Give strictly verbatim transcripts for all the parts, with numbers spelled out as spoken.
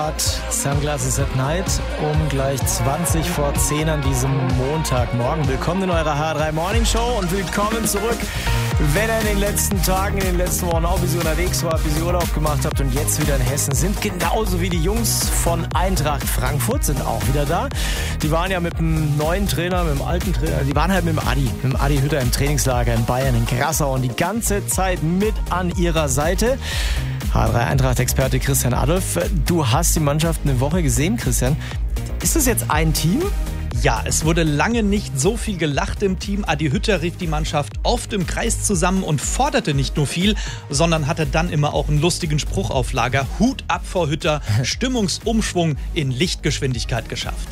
Hart, Sunglasses at Night, um gleich zwanzig vor zehn an diesem Montagmorgen. Willkommen in eurer H drei Morning Show und willkommen zurück, wenn ihr in den letzten Tagen, in den letzten Wochen auch bis ihr unterwegs wart, bis ihr Urlaub gemacht habt und jetzt wieder in Hessen sind. Genauso wie die Jungs von Eintracht Frankfurt sind auch wieder da. Die waren ja mit dem neuen Trainer, mit dem alten Trainer, die waren halt mit dem Adi, mit dem Adi Hütter im Trainingslager in Bayern, in Grassau und die ganze Zeit mit an ihrer Seite. H drei Eintracht-Experte Christian Adolf, du hast die Mannschaft eine Woche gesehen, Christian. Ist das jetzt ein Team? Ja, es wurde lange nicht so viel gelacht im Team. Adi Hütter rief die Mannschaft oft im Kreis zusammen und forderte nicht nur viel, sondern hatte dann immer auch einen lustigen Spruch auf Lager. Hut ab vor Hütter, Stimmungsumschwung in Lichtgeschwindigkeit geschafft.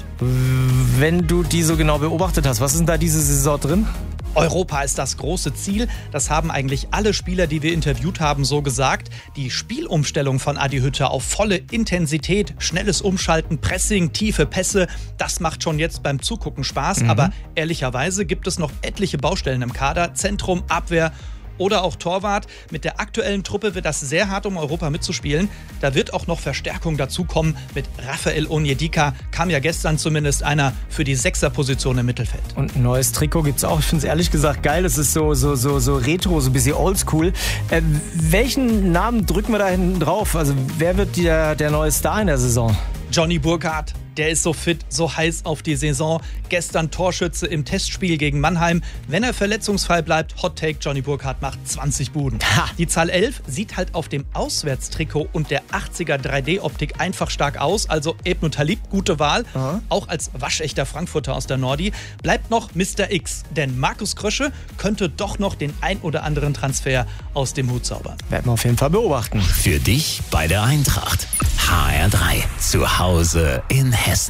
Wenn du die so genau beobachtet hast, was ist denn da diese Saison drin? Europa ist das große Ziel. Das haben eigentlich alle Spieler, die wir interviewt haben, so gesagt. Die Spielumstellung von Adi Hütter auf volle Intensität, schnelles Umschalten, Pressing, tiefe Pässe, das macht schon jetzt beim Zugucken Spaß. Mhm. Aber ehrlicherweise gibt es noch etliche Baustellen im Kader. Zentrum, Abwehr oder auch Torwart. Mit der aktuellen Truppe wird das sehr hart, um Europa mitzuspielen. Da wird auch noch Verstärkung dazukommen. Mit Rafael Onyedika kam ja gestern zumindest einer für die Sechserposition im Mittelfeld. Und ein neues Trikot gibt's auch. Ich finde es ehrlich gesagt geil. Das ist so, so, so, so retro, so ein bisschen oldschool. Äh, welchen Namen drücken wir da hinten drauf? Also wer wird der, der neue Star in der Saison? Johnny Burkhardt. Der ist so fit, so heiß auf die Saison. Gestern Torschütze im Testspiel gegen Mannheim. Wenn er verletzungsfrei bleibt, Hot Take, Johnny Burkhardt macht zwanzig Buden. Ha. Die Zahl elf sieht halt auf dem Auswärtstrikot und der achtziger drei D-Optik einfach stark aus. Also Ebnu Talib, gute Wahl. Aha. Auch als waschechter Frankfurter aus der Nordi. Bleibt noch Mister X, denn Markus Krösche könnte doch noch den ein oder anderen Transfer aus dem Hut zaubern. Werden wir auf jeden Fall beobachten. Für dich bei der Eintracht. H R drei. Zu Hause in Hessen.